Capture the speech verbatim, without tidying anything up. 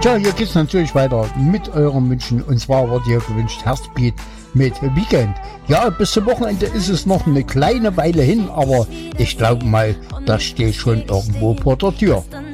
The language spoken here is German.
Tja, hier geht's natürlich weiter mit euren Wünschen. Und zwar wird hier gewünscht Heartbeat mit Weekend. Ja, bis zum Wochenende ist es noch eine kleine Weile hin, aber ich glaube mal, das steht schon irgendwo vor der Tür.